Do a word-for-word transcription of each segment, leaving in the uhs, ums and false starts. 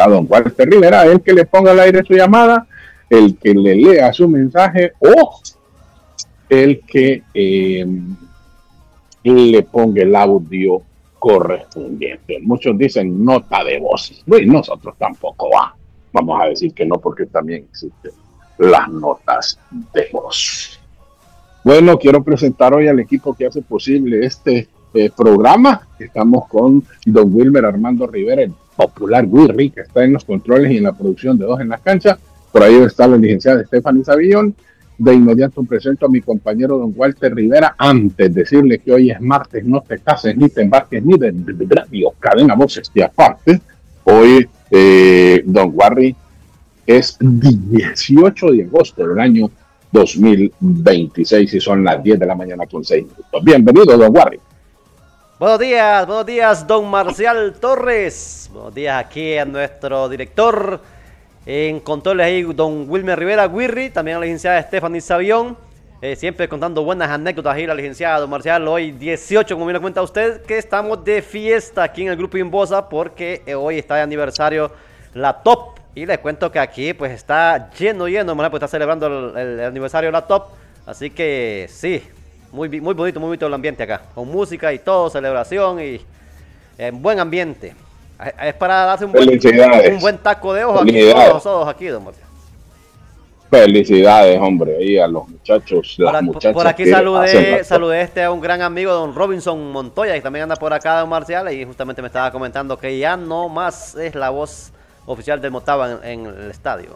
sea don Walter Rivera, el que le ponga al aire su llamada, el que le lea su mensaje o el que eh, le ponga el audio correspondiente. Muchos dicen nota de voz. Bueno, nosotros tampoco va. Vamos a decir que no, porque también existen las notas de voz. Bueno, quiero presentar hoy al equipo que hace posible este eh, programa. Estamos con don Wilmer Armando Rivera, el popular Wirri, que está en los controles y en la producción de Dos en la Cancha. Por ahí está la licenciada Stephanie Savillón. De inmediato presento a mi compañero don Walter Rivera. Antes de decirle que hoy es martes, no te cases ni te embarques ni de radio, cadena voces y aparte. Hoy, eh, don Warri, es dieciocho de agosto del año dos mil veintiséis y son las diez de la mañana con seis minutos. Bienvenido, don Warri. Buenos días, buenos días, don Marcial Torres. Buenos días aquí a nuestro director en controles ahí, don Wilmer Rivera Wirri, también a la licenciada Stephanie Savillón, eh, siempre contando buenas anécdotas ahí la licenciada, don Marcial. Hoy dieciocho, como bien lo cuenta usted, que estamos de fiesta aquí en el Grupo Inbosa porque eh, hoy está de aniversario la Top. Y les cuento que aquí pues está lleno, lleno, pues está celebrando el, el, el aniversario de la Top. Así que sí, muy, muy bonito, muy bonito el ambiente acá, con música y todo, celebración y en buen ambiente. Es para darse un buen, un buen taco de ojo aquí, todos, todos aquí, don Marcial. Felicidades, hombre, ahí a los muchachos, por, las muchachas. Por aquí saludé, saludé este a un gran amigo, don Robinson Montoya, que también anda por acá, don Marcial, y justamente me estaba comentando que ya no más es la voz oficial del Motagua en, en el estadio.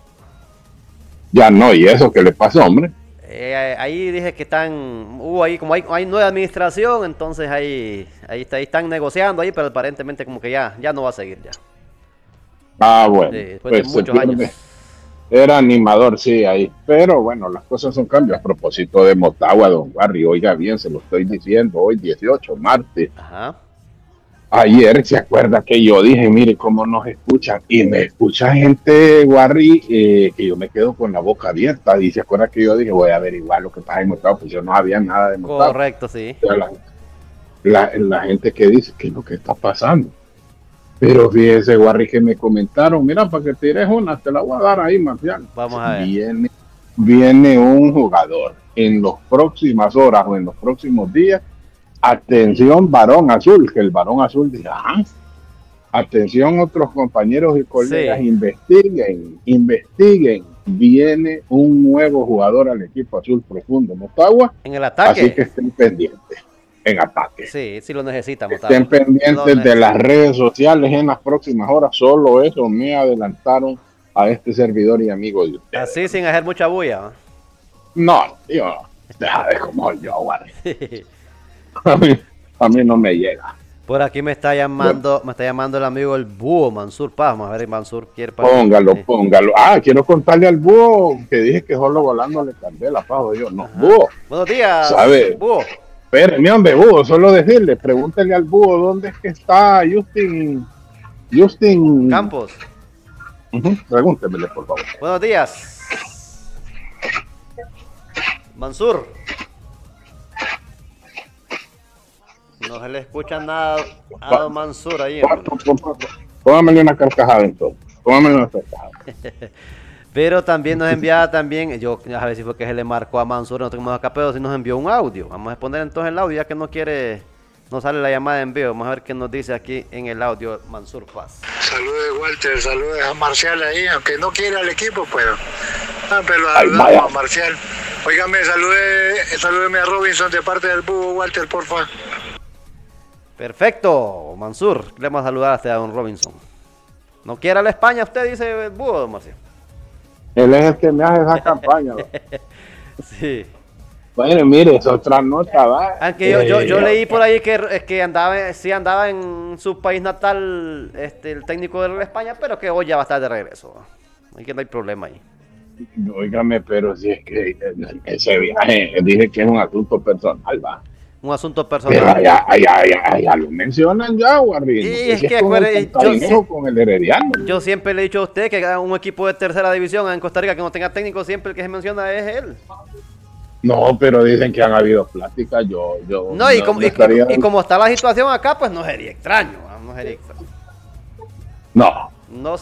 Ya no, ¿y eso qué le pasó, hombre? Eh, ahí dije que están, hubo uh, ahí, como hay, hay nueva administración, entonces ahí, ahí, está, ahí están negociando ahí, pero aparentemente como que ya, ya no va a seguir ya. Ah, bueno. Sí, después pues de muchos años. Era animador, sí, ahí. Pero bueno, las cosas son cambios. A propósito de Motagua, don Warri, oiga bien, se lo estoy diciendo, hoy dieciocho, martes. Ajá. Ayer se acuerda que yo dije, mire cómo nos escuchan, y me escucha gente, Warri, eh, que yo me quedo con la boca abierta, y se acuerda que yo dije, voy a averiguar lo que pasa en Motagua, pues yo no sabía nada de Motagua. Correcto, sí. O sea, la, la, la gente que dice, ¿qué es lo que está pasando? Pero fíjese, Warri, que me comentaron, mira, para que tires una, te la voy a dar ahí, Marcial. Vamos a ver. Viene, viene un jugador en las próximas horas o en los próximos días. Atención, Barón Azul, que el Barón Azul dirá, ah, atención otros compañeros y colegas, sí. investiguen, investiguen, viene un nuevo jugador al equipo Azul Profundo Motagua. En el ataque. Así que estén pendientes, en ataque. Sí, sí lo necesita Motagua. Estén pendientes de las redes sociales en las próximas horas, solo eso me adelantaron a este servidor y amigo de ustedes. Así sin hacer mucha bulla. No, tío, deja de como yo, guarda. A mí, a mí no me llega. Por aquí me está llamando, bueno. me está llamando el amigo el Búho, Mansur Paz. Vamos a ver, Mansur quiere para Póngalo, sí. póngalo. Ah, quiero contarle al Búho que dije que solo volando le candela, Paz, yo no. Ajá. Búho. Buenos días, ¿sabe? Búho. Espérenme, hombre, Búho, solo decirle, pregúntele al Búho dónde es que está Justin, Justin Campos. Uh-huh. Pregúntemele, por favor. Buenos días, Mansur. No se le escucha nada a don Mansur ahí. Póngamele una carcajada entonces. Póngamele una carcajada. Pero también nos envía también, yo a ver si fue que se le marcó a Mansur, no tenemos acá, pero si nos envió un audio. Vamos a poner entonces el audio, ya que no quiere, no sale la llamada de envío. Vamos a ver qué nos dice aquí en el audio Mansur Paz. Saludos, Walter, saludos a Marcial ahí, aunque no quiera al equipo, pues. Ah, pero saludamos a Marcial. Óigame, salude, salúdeme a Robinson de parte del Búho, Walter, porfa. Perfecto, Mansur, le vamos a saludar hasta a don Robinson. ¿No quiere a la España usted, dice el Búho, don Marcial? Él es el que me hace esa campaña. Sí. Bueno, mire, es otra nota, ¿va? Aunque yo, yo, yo leí por ahí que, que andaba, sí andaba en su país natal este, el técnico de la España, pero que hoy ya va a estar de regreso. Así que no hay problema ahí. Óigame, pero si es que ese viaje, dije que es un asunto personal, ¿va? Un asunto personal. Pero allá, allá, allá, allá lo mencionan ya, Warri. Sí, es que, con, el yo, con el Herediano. Yo siempre le he dicho a usted que un equipo de tercera división en Costa Rica que no tenga técnico, siempre el que se menciona es él. No, pero dicen que han habido pláticas, yo... yo no, y, no, como, y, estaría... y como está la situación acá, pues no sería extraño, no sería extraño. No. No,